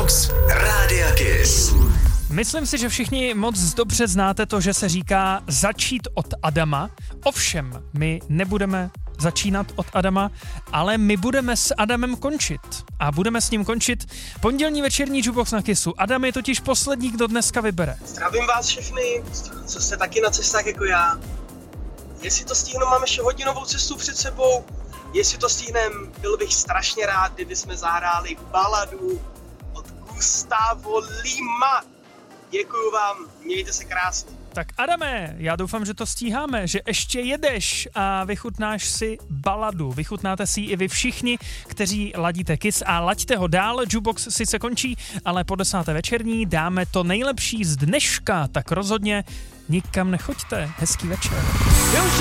Jukebox Rádia Kiss. Myslím si, že všichni moc dobře znáte to, že se říká začít od Adama. Ovšem, my nebudeme začínat od Adama, ale my budeme s Adamem končit. A budeme s ním končit pondělní večerní Jukebox na Kissu. Adam je totiž poslední, kdo dneska vybere. Zdravím vás všechny, co jste taky na cestách jako já. Jestli to stihnu, mám ještě hodinovou cestu před sebou. Jestli to stihnem, byl bych strašně rád, kdyby jsme zahráli baladu od Gustavo Lima. Děkuju vám, mějte se krásně. Tak Adame, já doufám, že to stíháme, že ještě jedeš a vychutnáš si baladu. Vychutnáte si ji i vy všichni, kteří ladíte Kiss a laďte ho dál. Jukebox sice končí, ale po 10. večerní dáme to nejlepší z dneška, tak rozhodně nikam nechoďte. Hezký večer.